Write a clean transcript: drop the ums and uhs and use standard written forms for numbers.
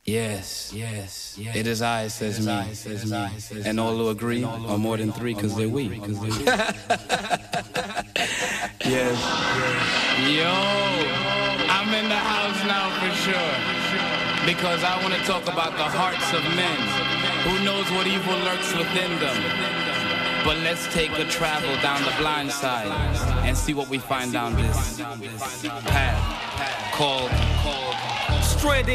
Yes, it is I, says me. And all who agree are more than three, cause they're we. Yes. Yo, I'm in the house now for sure. Because I want to talk about the hearts of men. Who knows what evil lurks within them? But let's take a travel down the blind side and see what we find down this path called Straight